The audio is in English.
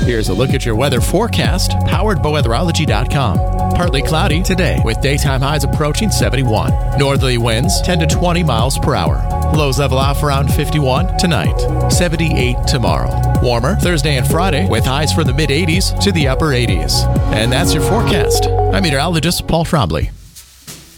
Here's a look at your weather forecast, powered by weatherology.com. Partly cloudy today with daytime highs approaching 71. Northerly winds 10 to 20 miles per hour. Lows level off around 51 tonight. 78 tomorrow. Warmer Thursday and Friday with highs from the mid-80s to the upper 80s. And that's your forecast. I'm meteorologist Paul Trombley.